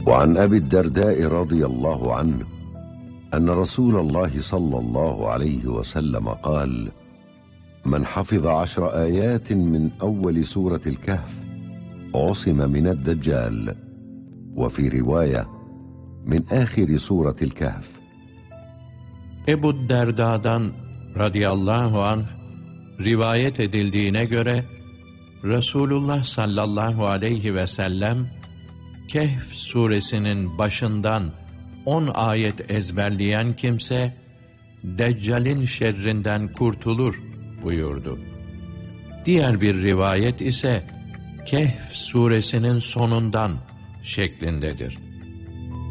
وعن أبي الدرداء رضي الله عنه أن رسول الله صلى الله عليه وسلم قال: من حفظ 10 آيات من أول سورة الكهف عصم من الدجال، وفي رواية من آخر سورة الكهف. Ebu Derda'dan radıyallahu anh rivayet edildiğine göre Resulullah sallallahu aleyhi ve sellem Kehf suresinin başından 10 ayet ezberleyen kimse Deccal'in şerrinden kurtulur buyurdu. Diğer bir rivayet ise Kehf suresinin sonundan şeklindedir.